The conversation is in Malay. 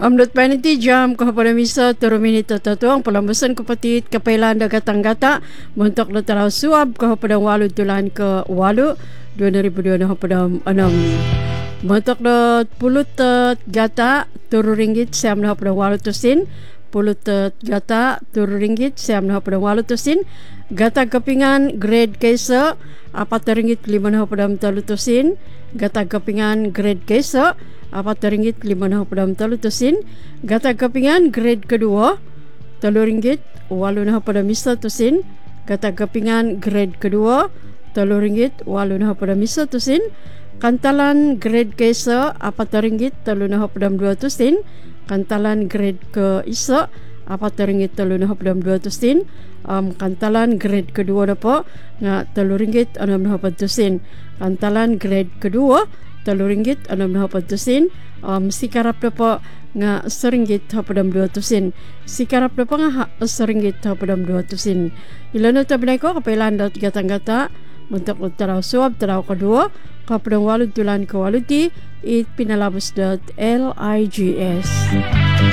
Amnot paniti jam kepada misa turu minit tatuang pelambusan kepatit kepailan dagatang gata montok na taraw suab kepada walu tulan ke walu 2002 kepada 6 montok na pulut gata turu ringgit siam na kepada walu tusin pulut gata turu ringgit siam na kepada walu tusin gata kepingan grade kesa 4 ringgit 5 na kepada talu tusin gata kepingan grade kesa 4 ringgit 5 na kepada talu tusin gata kepingan grade kedua 3 ringgit 8 na kepada misa tusin gata kepingan grade kedua 3 ringgit 8 na kepada misa tusin kantalan grade kesa 4 ringgit 3 na kepada 2 tusin kantalan grade ke isa 4 ringgit 3 na kepada 2 tusin kantalan grade kedua dapat nga 3 ringgit 6 na kepada tusin kantalan grade kedua 3 ringgit 6 na kepada tusin sikarap dapat nga 1 ringgit kepada 2 tusin sikarap dapat nga 1 ringgit kepada 2 tusin ilana tabinay ko kapailan daw gatang-gata untuk taraw suab taraw kedua kepada walu tulan ke waluti it pinalabas.ligs